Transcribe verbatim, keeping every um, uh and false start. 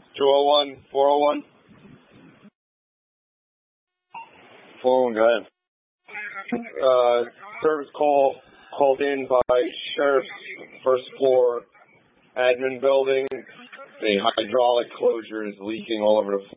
two oh one, four oh one? four oh one, go ahead. Uh, service call called in by Sheriff's first floor admin building. The hydraulic closure is leaking all over the